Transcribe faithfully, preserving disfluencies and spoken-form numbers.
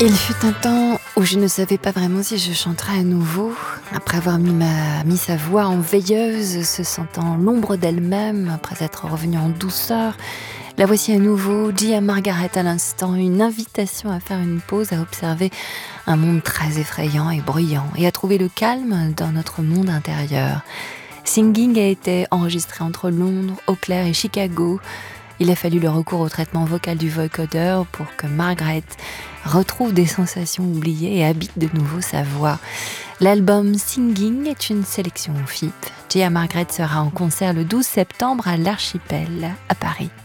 Il fut un temps où je ne savais pas vraiment si je chanterais à nouveau, après avoir mis, ma, mis sa voix en veilleuse, se sentant l'ombre d'elle-même, après être revenue en douceur. La voici à nouveau, Gia Margaret à l'instant, une invitation à faire une pause, à observer un monde très effrayant et bruyant, et à trouver le calme dans notre monde intérieur. Singing a été enregistré entre Londres, Eau Claire et Chicago. Il a fallu le recours au traitement vocal du vocodeur pour que Margaret retrouve des sensations oubliées et habite de nouveau sa voix. L'album Singing est une sélection F I P. Gia Margaret sera en concert le douze septembre à l'Archipel, à Paris.